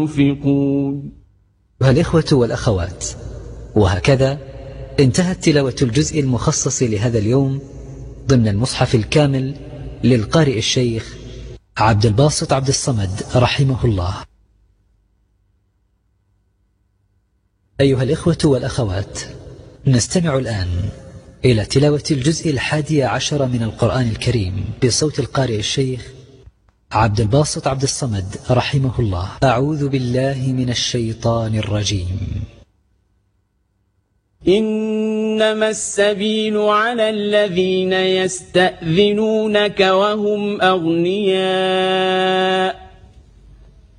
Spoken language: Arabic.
ينفقون. الإخوة والأخوات، وهكذا انتهت تلاوة الجزء المخصص لهذا اليوم ضمن المصحف الكامل للقارئ الشيخ عبد الباسط عبد الصمد رحمه الله. أيها الإخوة والأخوات، نستمع الآن إلى تلاوة الجزء 11 من القرآن الكريم بصوت القارئ الشيخ عبد الباسط عبد الصمد رحمه الله. أعوذ بالله من الشيطان الرجيم. إنما السبيل على الذين يستأذنونك وهم أغنياء